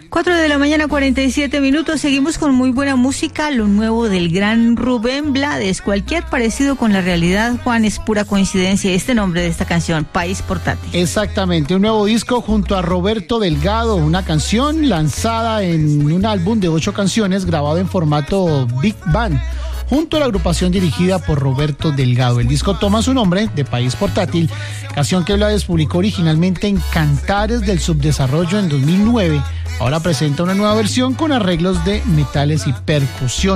4:47 a.m. Seguimos con muy buena música. Lo nuevo del gran Rubén Blades. Cualquier parecido con la realidad, Juan, es pura coincidencia. Este nombre de esta canción, País Portátil. Exactamente, un nuevo disco junto a Roberto Delgado, una canción lanzada en un álbum de 8 canciones grabado en formato Big Band, junto a la agrupación dirigida por Roberto Delgado. El disco toma su nombre de País Portátil, canción que Blades publicó originalmente en Cantares del Subdesarrollo en 2009. Ahora presenta una nueva versión con arreglos de metales y percusión.